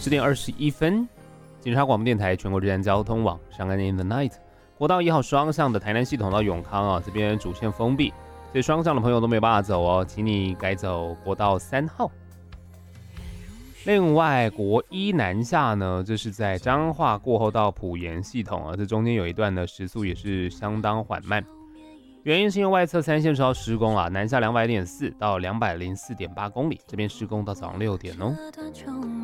10点21分，警察广播电台全国治安交通网上岸 in the night， 国道1号双向的台南系统到永康啊，这边主线封闭，所以双向的朋友都没有办法走哦，请你改走国道3号。另外，国一南下呢，这是在彰化过后到埔盐系统啊，这中间有一段的时速也是相当缓慢，原因是因为外侧3线受到施工啊，南下200.4到204.8公里，这边施工到早上6点哦。